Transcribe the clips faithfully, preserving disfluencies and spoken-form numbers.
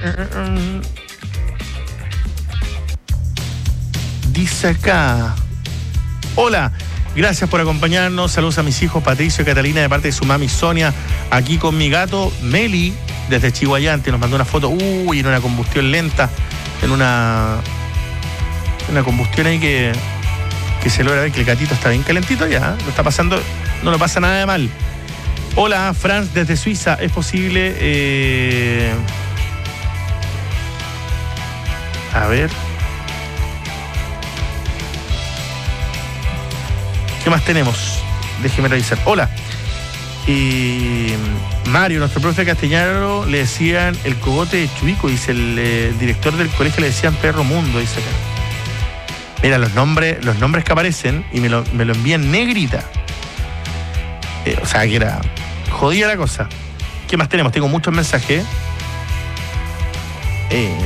Dice acá. Hola, gracias por acompañarnos. Saludos a mis hijos Patricio y Catalina de parte de su mami Sonia. Aquí con mi gato Meli desde Chihuayante. Nos mandó una foto. Uy, en una combustión lenta. En una... Una combustión ahí que... Que se logra ver que el gatito está bien calentito ya. No está pasando... No le pasa nada de mal. Hola, Franz desde Suiza. ¿Es posible? Eh... A ver... ¿Qué más tenemos? Déjeme revisar. Hola. Y Mario, nuestro profe castellano, le decían el cogote de Chuico, dice el, eh, el director del colegio, le decían perro mundo, dice acá. Mira, los nombres, los nombres que aparecen y me lo, me lo envían negrita. Eh, o sea, que era jodida la cosa. ¿Qué más tenemos? Tengo muchos mensajes. Eh,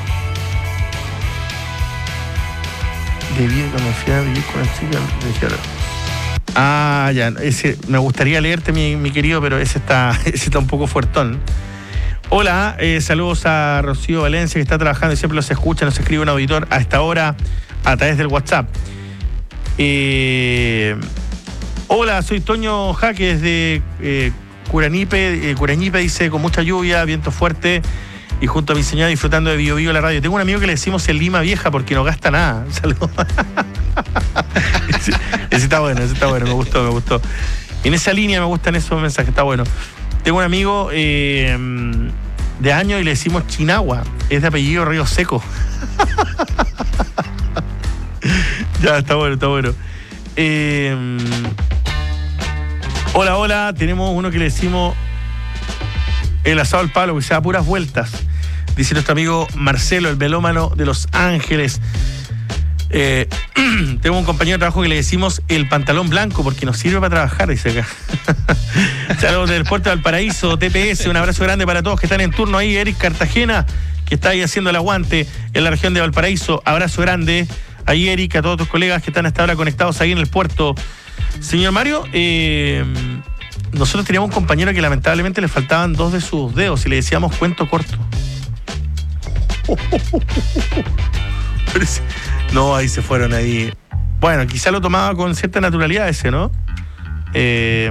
Debí confiar vivir con el chico de Ah, ya, ese, me gustaría leerte, mi, mi querido, pero ese está, ese está un poco fuertón. Hola, eh, saludos a Rocío Valencia, que está trabajando y siempre los escucha, nos escribe un auditor a esta hora a través del WhatsApp. Eh, hola, soy Toño Jaque desde eh, Curanipe, eh, Curañipe, dice, con mucha lluvia, viento fuerte, y junto a mi señora disfrutando de Bio Bio la radio. Tengo un amigo que le decimos el Lima Vieja porque no gasta nada. Saludos. ese, ese está bueno, ese está bueno, me gustó, me gustó. En esa línea me gustan esos mensajes, está bueno. Tengo un amigo eh, de años y le decimos Chinagua, es de apellido Río Seco. Ya, está bueno, está bueno. Eh, hola, hola, tenemos uno que le decimos el asado al palo, que se da puras vueltas. Dice nuestro amigo Marcelo, el melómano de Los Ángeles. Eh, tengo un compañero de trabajo que le decimos el pantalón blanco porque nos sirve para trabajar, dice acá. Saludos del puerto de Valparaíso, T P S, un abrazo grande para todos que están en turno ahí. Eric Cartagena, que está ahí haciendo el aguante en la región de Valparaíso, abrazo grande. Ahí Eric, a todos tus colegas que están hasta ahora conectados ahí en el puerto. Señor Mario, eh, nosotros teníamos un compañero que lamentablemente le faltaban dos de sus dedos y le decíamos cuento corto. No, ahí se fueron ahí. Bueno, quizá lo tomaba con cierta naturalidad ese, ¿no? Eh...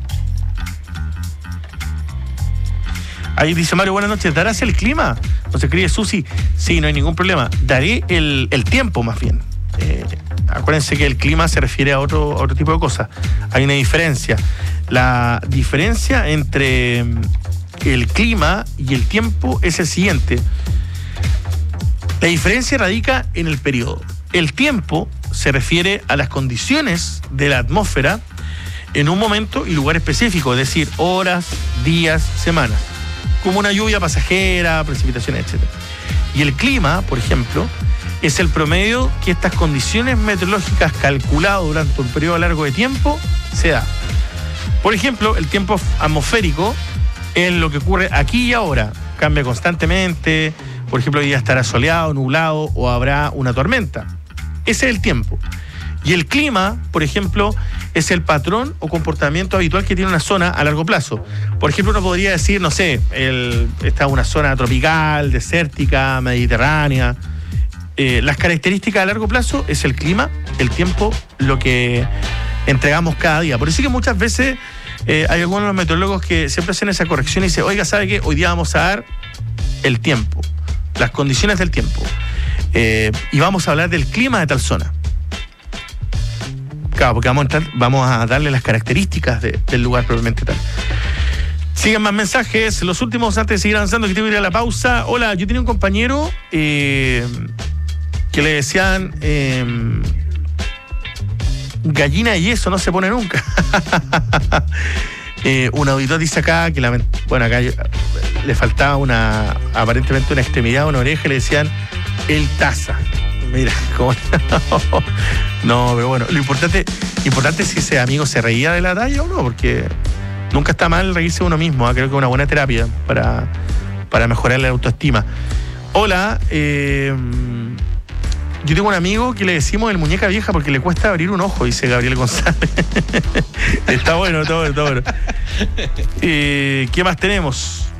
Ahí dice Mario, buenas noches, ¿darás el clima? Nos escribe Susi. Sí, no hay ningún problema. Daré el, el tiempo, más bien. Eh, acuérdense que el clima se refiere a otro, a otro tipo de cosas. Hay una diferencia. La diferencia entre el clima y el tiempo es el siguiente. La diferencia radica en el periodo. El tiempo se refiere a las condiciones de la atmósfera en un momento y lugar específico, es decir, horas, días, semanas, como una lluvia pasajera, precipitaciones, etcétera. Y el clima, por ejemplo, es el promedio que estas condiciones meteorológicas calculadas durante un periodo largo de tiempo se da. Por ejemplo, el tiempo atmosférico es lo que ocurre aquí y ahora, cambia constantemente. Por ejemplo, hoy día estará soleado, nublado o habrá una tormenta. Ese es el tiempo. Y el clima, por ejemplo, es el patrón o comportamiento habitual que tiene una zona a largo plazo. Por ejemplo, uno podría decir, no sé, el, esta es una zona tropical, desértica, mediterránea. Eh, las características a largo plazo es el clima, el tiempo, lo que entregamos cada día. Por eso es que muchas veces eh, hay algunos meteorólogos que siempre hacen esa corrección y dicen, oiga, ¿sabe qué? Hoy día vamos a dar el tiempo, las condiciones del tiempo. Eh, y vamos a hablar del clima de tal zona. Claro, porque vamos a, entrar, vamos a darle las características de, del lugar propiamente tal. Sigan más mensajes. Los últimos, antes de seguir avanzando, que tengo que ir a la pausa. Hola, yo tenía un compañero eh, que le decían eh, gallina de yeso, no se pone nunca. eh, un auditor dice acá que la, bueno, acá yo, le faltaba una, aparentemente una extremidad, una oreja, y le decían el taza. Mira, cómo no, pero bueno, lo importante, importante es si ese amigo se reía de la talla o no, porque nunca está mal reírse de uno mismo, ¿eh? Creo que es una buena terapia para, para mejorar la autoestima. Hola, eh, yo tengo un amigo que le decimos el muñeca vieja porque le cuesta abrir un ojo, dice Gabriel González. Está bueno, está bueno, está bueno. Eh, ¿Qué más tenemos?